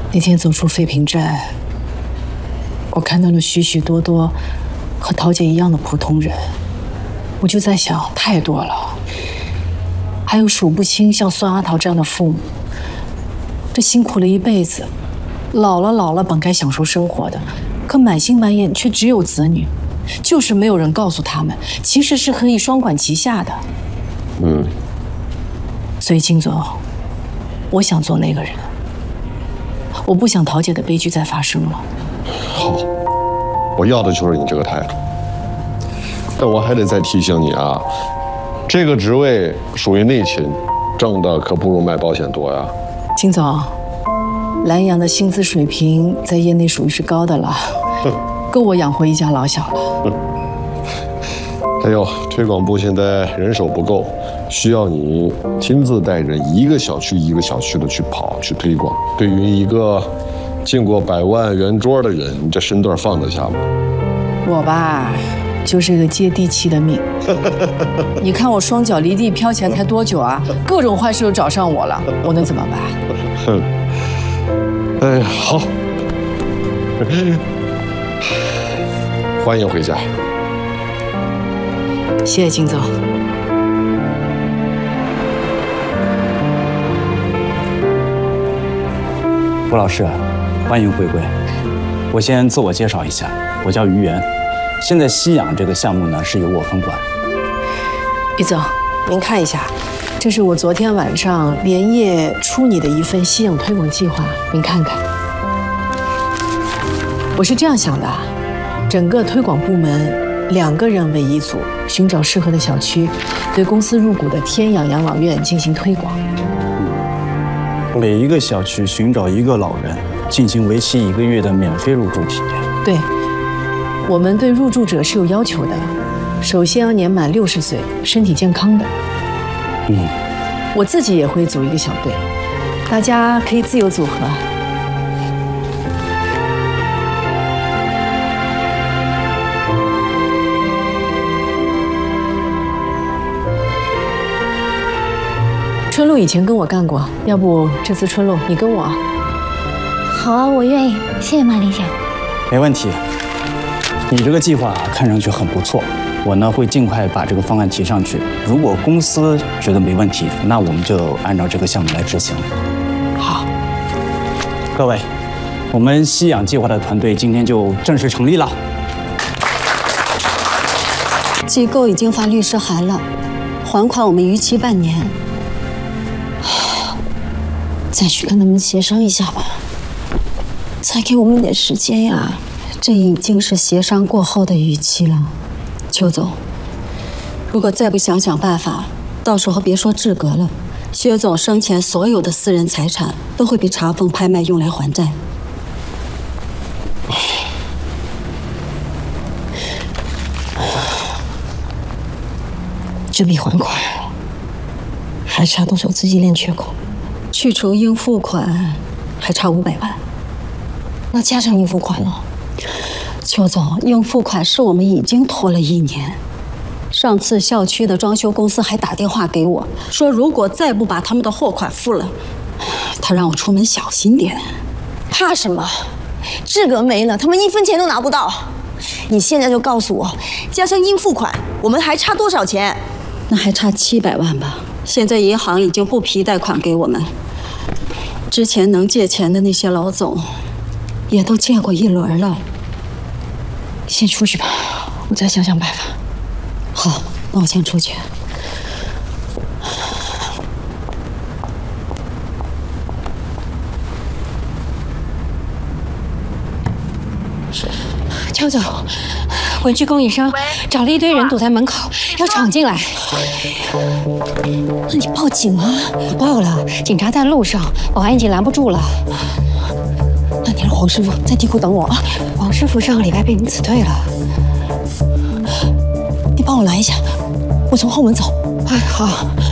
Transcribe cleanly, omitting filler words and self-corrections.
那天走出废品站，我看到了许许多多和桃姐一样的普通人，我就在想，太多了，还有数不清像孙阿桃这样的父母，这辛苦了一辈子，老了本该享受生活的，可满心满眼却只有子女，就是没有人告诉他们，其实是可以双管齐下的。所以金总，我想做那个人，我不想桃姐的悲剧再发生了。 好，我要的就是你这个态度。但我还得再提醒你啊，这个职位属于内勤，挣的可不如卖保险多呀。 金总，蓝洋的薪资水平在业内属于是高的了，够我养活一家老小了。 还有，推广部现在人手不够，需要你亲自带人一个小区一个小区的去跑去推广。对于一个进过100万圆桌的人，你这身段放得下吗？ 我吧，就是个接地气的命。你看我双脚离地飘起来才多久啊？各种坏事都找上我了，我能怎么办？ 哼，哎，好，欢迎回家。 谢谢金总。 吴老师，欢迎回归。我先自我介绍一下，我叫于源。现在吸氧这个项目呢是由我分管。 于总，您看一下，这是我昨天晚上连夜出你的一份吸氧推广计划，您看看。我是这样想的，整个推广部门2个人为一组，寻找适合的小区，对公司入股的天养养老院进行推广。 每一个小区寻找1个老人，进行为期1个月的免费入住体验。 对，我们对入住者是有要求的，首先要年满60岁，身体健康的。我自己也会组一个小队，大家可以自由组合。春露以前跟我干过，要不这次春露你跟我？ 好啊，我愿意，谢谢马林姐。 没问题，你这个计划看上去很不错，我呢会尽快把这个方案提上去。如果公司觉得没问题，那我们就按照这个项目来执行。 好， 各位，我们吸氧计划的团队今天就正式成立了。 机构已经发律师函了，还款我们逾期半年。再去跟他们协商一下吧，再给我们点时间呀。这已经是协商过后的语气了，邱总，如果再不想想办法，到时候别说治阁了，薛总生前所有的私人财产都会被查封拍卖用来还债。这笔还款还差多少资金链缺口？去除应付款还差500万，那加上应付款了。邱总，应付款是我们已经拖了1年。上次校区的装修公司还打电话给我，说如果再不把他们的货款付了，他让我出门小心点。 怕什么？治阁没了，他们1分钱都拿不到。你现在就告诉我，加上应付款，我们还差多少钱？ 那还差700万吧。现在银行已经不批贷款给我们，之前能借钱的那些老总也都借过1轮了。先出去吧，我再想想办法。好，那我先出去。 邱总，文具供应商找了一堆人堵在门口，要闯进来。 那你报警啊！ 我报了，警察在路上，保安已经拦不住了。 那你让黄师傅在地库等我啊！ 黄师傅上个礼拜被你辞退了。 你帮我拦一下，我从后门走。 哎，好。